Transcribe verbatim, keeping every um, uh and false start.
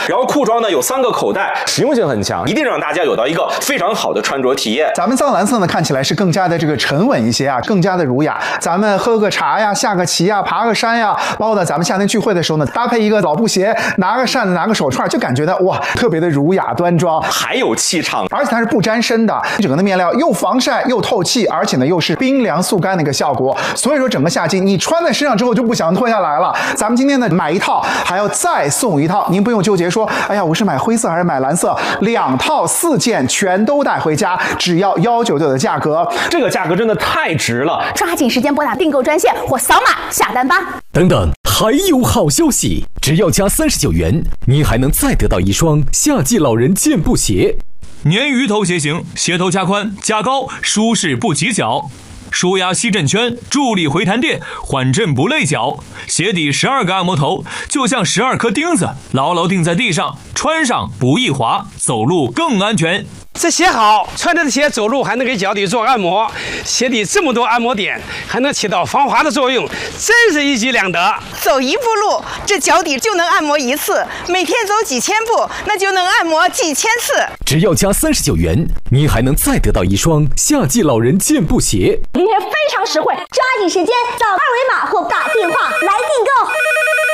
然后裤装呢有三个口袋，实用性很强，一定让大家有到一个非常好的穿着体验。 咱们藏蓝色呢看起来是更加的这个沉稳一些啊，更加的儒雅。咱们喝个茶呀，下个棋呀，爬个山呀，包括呢咱们夏天聚会的时候呢，搭配一个老布鞋，拿个扇子，拿个手串，就感觉到哇，特别的儒雅端庄， 还有气场， 而且它是不沾身的，整个的面料又防晒又透气，而且呢又是冰凉速干的一个效果。所以说整个夏季你穿在身上之后就不想脱下来了。咱们今天呢买一套还要再送一套，您不用纠结说，哎呀我是买灰色还是买蓝色，两套四件全都带回家，只要一九九的价格， 这个价格真的太值了， 抓紧时间拨打订购专线或扫码下单吧。 等等，还有好消息，只要加三十九元，您还能再得到一双夏季老人健步鞋。 鲶鱼头鞋型，鞋头加宽加高，舒适不起脚，舒压吸震圈，助力回弹垫，缓震不累脚。鞋底十二个按摩头，就像十二颗钉子，牢牢钉在地上，穿上不易滑，走路更安全。 这鞋好，穿着的鞋走路还能给脚底做按摩，鞋底这么多按摩点，还能起到防滑的作用，真是一举两得。 走一步路，这脚底就能按摩一次；每天走几千步，那就能按摩几千次。 只要加三十九元，您还能再得到一双夏季老人健步鞋。 今天非常实惠，抓紧时间扫二维码或打电话来订购。